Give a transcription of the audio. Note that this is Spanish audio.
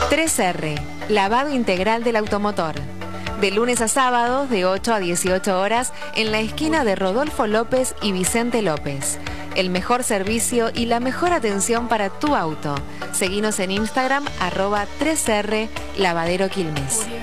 3R, lavado integral del automotor. De lunes a sábados, de 8 a 18 horas, en la esquina de Rodolfo López y Vicente López. El mejor servicio y la mejor atención para tu auto. Seguinos en Instagram, @3R Lavadero Quilmes.